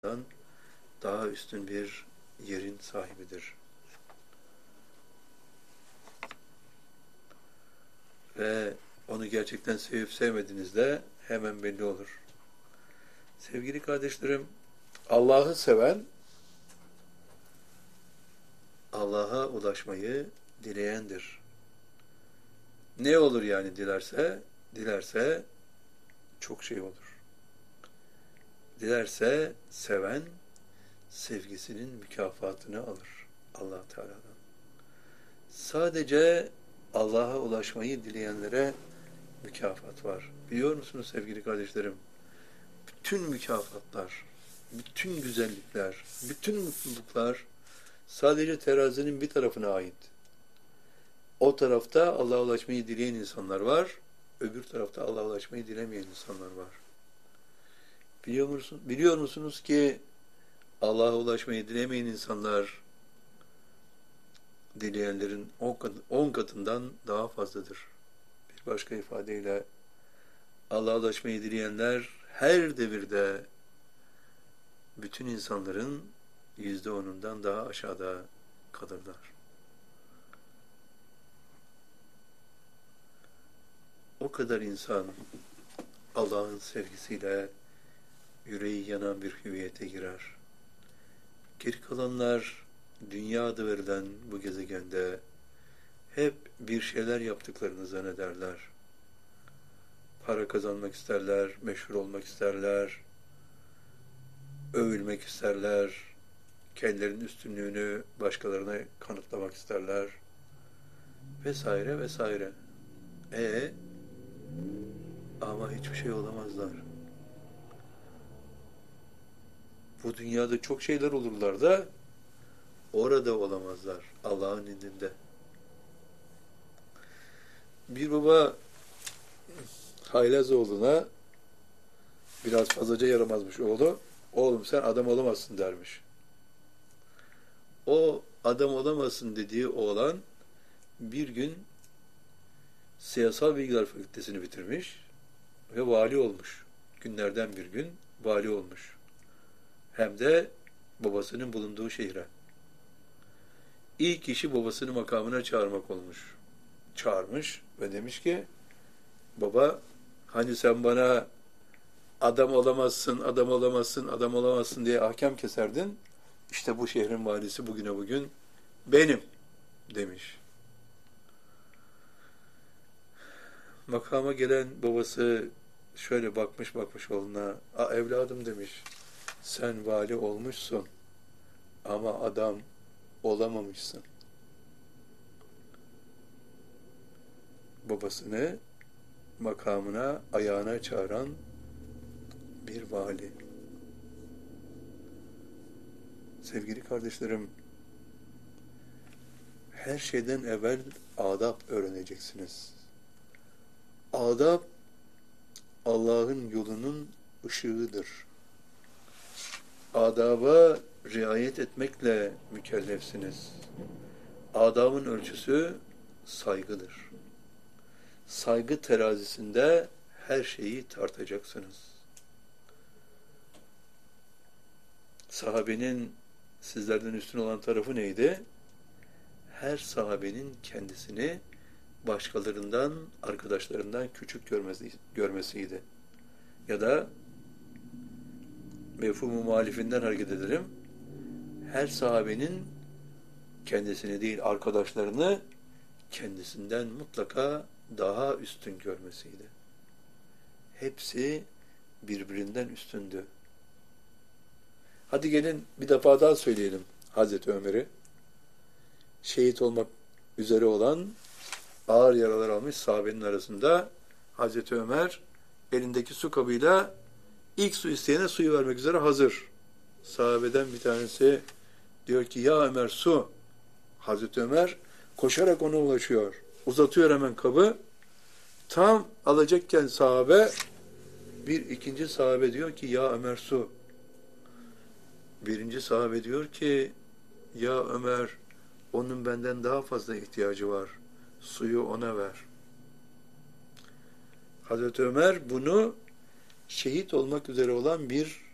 daha üstün bir yerin sahibidir. Ve onu gerçekten sevip sevmediğinizde hemen belli olur. Sevgili kardeşlerim, Allah'ı seven, Allah'a ulaşmayı dileyendir. Ne olur yani dilerse çok şey olur. Dilerse seven, sevgisinin mükafatını alır Allah Teala'dan. Sadece Allah'a ulaşmayı dileyenlere mükafat var. Biliyor musunuz sevgili kardeşlerim? Bütün mükafatlar, bütün güzellikler, bütün mutluluklar sadece terazinin bir tarafına ait. O tarafta Allah'a ulaşmayı dileyen insanlar var, öbür tarafta Allah'a ulaşmayı dilemeyen insanlar var. Biliyor musunuz ki Allah'a ulaşmayı dilemeyen insanlar dileyenlerin 10 katından daha fazladır. Bir başka ifadeyle Allah'a ulaşmayı dileyenler her devirde bütün insanların %10'undan daha aşağıda kalırlar. O kadar insan Allah'ın sevgisiyle yüreği yanan bir hüviyete girer. Geri kalanlar dünya adı verilen bu gezegende hep bir şeyler yaptıklarını zannederler. Para kazanmak isterler, meşhur olmak isterler, övülmek isterler, kendilerinin üstünlüğünü başkalarına kanıtlamak isterler vesaire vesaire. Ama hiçbir şey olamazlar. Bu dünyada çok şeyler olurlar da orada olamazlar Allah'ın indinde. Bir baba haylaz oğluna biraz fazlaca yaramazmış oğlu. Oğlum sen adam olamazsın dermiş. O adam olamazsın dediği oğlan bir gün Siyasal Bilgiler Fakültesini bitirmiş ve vali olmuş. Günlerden bir gün vali olmuş. Hem de babasının bulunduğu şehre. İlk işi babasını makamına çağırmak olmuş. Çağırmış ve demiş ki baba hani sen bana adam olamazsın, adam olamazsın, adam olamazsın diye ahkam keserdin. İşte bu şehrin valisi bugüne bugün benim demiş. Makama gelen babası şöyle bakmış oğluna. Evladım demiş. Sen vali olmuşsun ama adam olamamışsın. Babasını makamına, ayağına çağıran bir vali. Sevgili kardeşlerim, her şeyden evvel adab öğreneceksiniz. Adab, Allah'ın yolunun ışığıdır. Adaba riayet etmekle mükellefsiniz. Adabın ölçüsü saygıdır. Saygı terazisinde her şeyi tartacaksınız. Sahabenin sizlerden üstün olan tarafı neydi? Her sahabenin kendisini başkalarından, arkadaşlarından küçük görmesiydi. Ya da mefhumu muhalifinden hareket edelim. Her sahabenin kendisini değil, arkadaşlarını kendisinden mutlaka daha üstün görmesiydi. Hepsi birbirinden üstündü. Hadi gelin bir defa daha söyleyelim Hazreti Ömer'i. Şehit olmak üzere olan ağır yaralar almış sahabenin arasında Hazreti Ömer elindeki su kabıyla ilk su isteyene suyu vermek üzere hazır. Sahabeden bir tanesi diyor ki ya Ömer su. Hazreti Ömer koşarak ona ulaşıyor. Uzatıyor hemen kabı. Tam alacakken bir ikinci sahabe diyor ki ya Ömer su. Birinci sahabe diyor ki ya Ömer onun benden daha fazla ihtiyacı var. Suyu ona ver. Hazreti Ömer bunu şehit olmak üzere olan bir